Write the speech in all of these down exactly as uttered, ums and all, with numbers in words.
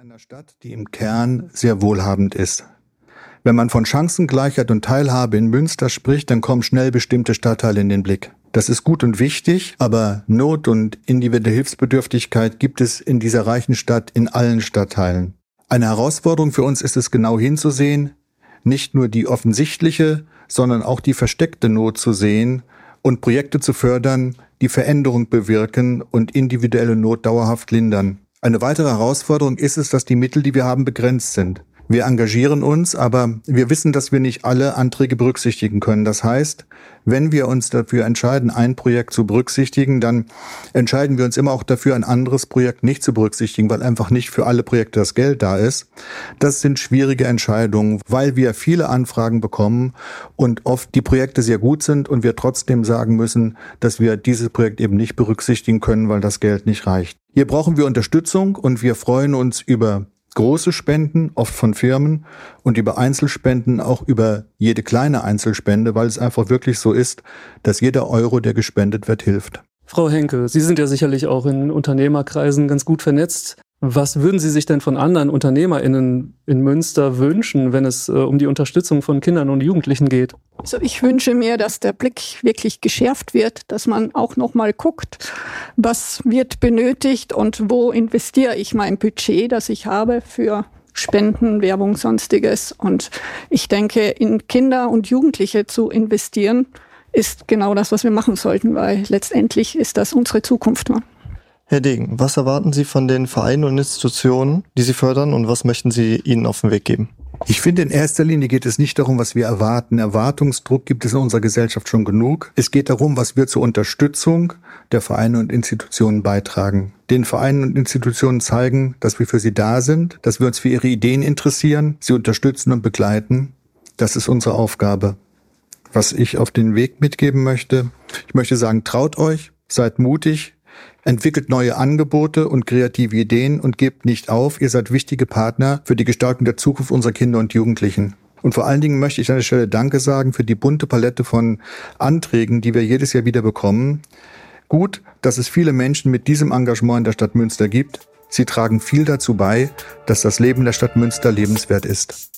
einer Stadt, die im Kern sehr wohlhabend ist. Wenn man von Chancengleichheit und Teilhabe in Münster spricht, dann kommen schnell bestimmte Stadtteile in den Blick. Das ist gut und wichtig, aber Not und individuelle Hilfsbedürftigkeit gibt es in dieser reichen Stadt in allen Stadtteilen. Eine Herausforderung für uns ist es, genau hinzusehen, nicht nur die offensichtliche, sondern auch die versteckte Not zu sehen und Projekte zu fördern, die Veränderung bewirken und individuelle Not dauerhaft lindern. Eine weitere Herausforderung ist es, dass die Mittel, die wir haben, begrenzt sind. Wir engagieren uns, aber wir wissen, dass wir nicht alle Anträge berücksichtigen können. Das heißt, wenn wir uns dafür entscheiden, ein Projekt zu berücksichtigen, dann entscheiden wir uns immer auch dafür, ein anderes Projekt nicht zu berücksichtigen, weil einfach nicht für alle Projekte das Geld da ist. Das sind schwierige Entscheidungen, weil wir viele Anfragen bekommen und oft die Projekte sehr gut sind und wir trotzdem sagen müssen, dass wir dieses Projekt eben nicht berücksichtigen können, weil das Geld nicht reicht. Hier brauchen wir Unterstützung und wir freuen uns über große Spenden, oft von Firmen, und über Einzelspenden, auch über jede kleine Einzelspende, weil es einfach wirklich so ist, dass jeder Euro, der gespendet wird, hilft. Frau Henke, Sie sind ja sicherlich auch in Unternehmerkreisen ganz gut vernetzt. Was würden Sie sich denn von anderen UnternehmerInnen in Münster wünschen, wenn es äh, um die Unterstützung von Kindern und Jugendlichen geht? Also ich wünsche mir, dass der Blick wirklich geschärft wird, dass man auch noch mal guckt, was wird benötigt und wo investiere ich mein Budget, das ich habe für Spenden, Werbung, Sonstiges. Und ich denke, in Kinder und Jugendliche zu investieren, ist genau das, was wir machen sollten, weil letztendlich ist das unsere Zukunft. Herr Degen, was erwarten Sie von den Vereinen und Institutionen, die Sie fördern, und was möchten Sie ihnen auf den Weg geben? Ich finde, in erster Linie geht es nicht darum, was wir erwarten. Erwartungsdruck gibt es in unserer Gesellschaft schon genug. Es geht darum, was wir zur Unterstützung der Vereine und Institutionen beitragen. Den Vereinen und Institutionen zeigen, dass wir für sie da sind, dass wir uns für ihre Ideen interessieren, sie unterstützen und begleiten. Das ist unsere Aufgabe. Was ich auf den Weg mitgeben möchte, ich möchte sagen, traut euch, seid mutig, entwickelt neue Angebote und kreative Ideen und gebt nicht auf. Ihr seid wichtige Partner für die Gestaltung der Zukunft unserer Kinder und Jugendlichen. Und vor allen Dingen möchte ich an der Stelle Danke sagen für die bunte Palette von Anträgen, die wir jedes Jahr wieder bekommen. Gut, dass es viele Menschen mit diesem Engagement in der Stadt Münster gibt. Sie tragen viel dazu bei, dass das Leben der Stadt Münster lebenswert ist.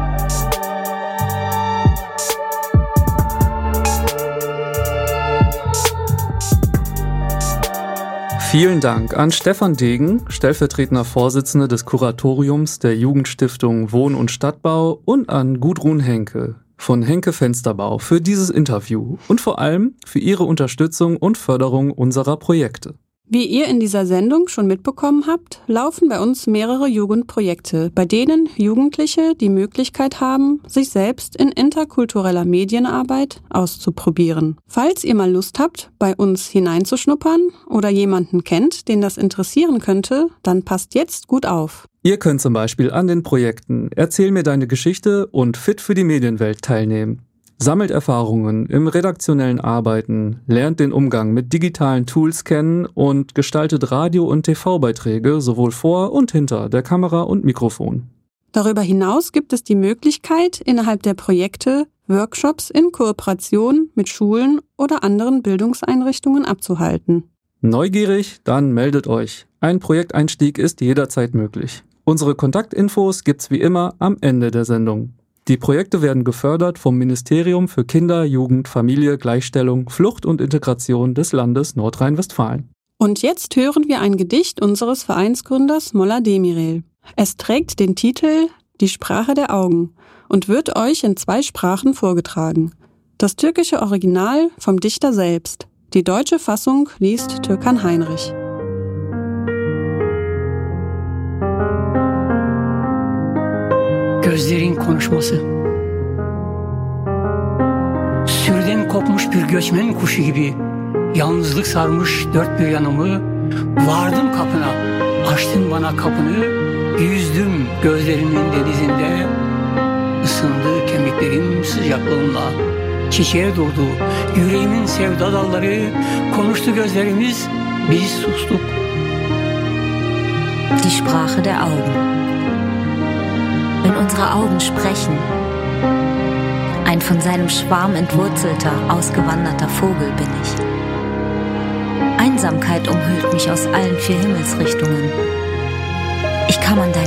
Vielen Dank an Stefan Degen, stellvertretender Vorsitzender des Kuratoriums der Jugendstiftung Wohn- und Stadtbau, und an Gudrun Henke von Henke Fensterbau für dieses Interview und vor allem für ihre Unterstützung und Förderung unserer Projekte. Wie ihr in dieser Sendung schon mitbekommen habt, laufen bei uns mehrere Jugendprojekte, bei denen Jugendliche die Möglichkeit haben, sich selbst in interkultureller Medienarbeit auszuprobieren. Falls ihr mal Lust habt, bei uns hineinzuschnuppern oder jemanden kennt, den das interessieren könnte, dann passt jetzt gut auf. Ihr könnt zum Beispiel an den Projekten Erzähl mir deine Geschichte und Fit für die Medienwelt teilnehmen. Sammelt Erfahrungen im redaktionellen Arbeiten, lernt den Umgang mit digitalen Tools kennen und gestaltet Radio- und T V-Beiträge sowohl vor und hinter der Kamera und Mikrofon. Darüber hinaus gibt es die Möglichkeit, innerhalb der Projekte Workshops in Kooperation mit Schulen oder anderen Bildungseinrichtungen abzuhalten. Neugierig? Dann meldet euch. Ein Projekteinstieg ist jederzeit möglich. Unsere Kontaktinfos gibt's wie immer am Ende der Sendung. Die Projekte werden gefördert vom Ministerium für Kinder, Jugend, Familie, Gleichstellung, Flucht und Integration des Landes Nordrhein-Westfalen. Und jetzt hören wir ein Gedicht unseres Vereinsgründers Molla Demirel. Es trägt den Titel Die Sprache der Augen und wird euch in zwei Sprachen vorgetragen. Das türkische Original vom Dichter selbst. Die deutsche Fassung liest Türkan Heinrich. Gözlerin konuşması. Sürüden kopmuş bir göçmen kuşu gibi yalnızlık sarmış dört bir yanımı. Vardım kapına, açtın bana kapını. Yüzdüm gözlerimin denizinde. Isındı kemiklerim sıcaklığında. Çiçeğe durdu yüreğimin sevda dalları. Konuştu gözlerimiz, biz sustuk. Die Sprache der Augen. Wenn unsere Augen sprechen, ein von seinem Schwarm entwurzelter, ausgewanderter Vogel bin ich. Einsamkeit umhüllt mich aus allen vier Himmelsrichtungen. Ich kann an dein